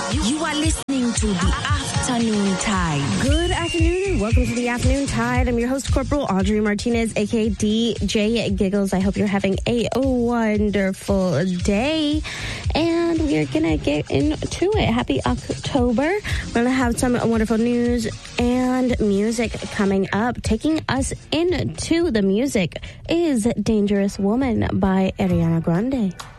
You are listening to The Afternoon Tide. Good afternoon and welcome to The Afternoon Tide. I'm your host, Corporal Audrey Martinez, aka DJ Giggles. I hope you're having a wonderful day. And we're going to get into it. Happy October. We're going to have some wonderful news and music coming up. Taking us into the music is Dangerous Woman by Ariana Grande.